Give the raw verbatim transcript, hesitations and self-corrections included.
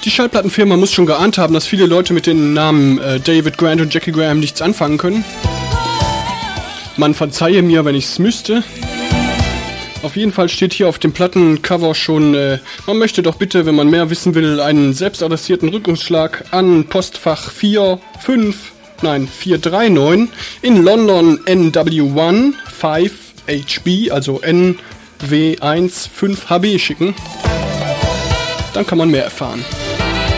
Die Schallplattenfirma muss schon geahnt haben, dass viele Leute mit den Namen äh, David Grant und Jackie Graham nichts anfangen können. Man verzeihe mir, wenn ich's müsste. Auf jeden Fall steht hier auf dem Plattencover schon, äh, man möchte doch bitte, wenn man mehr wissen will, einen selbstadressierten Rückrufschlag an Postfach vier fünf, nein, vier drei neun in London N W eins fünf H B, also N W eins fünf H B schicken. Dann kann man mehr erfahren.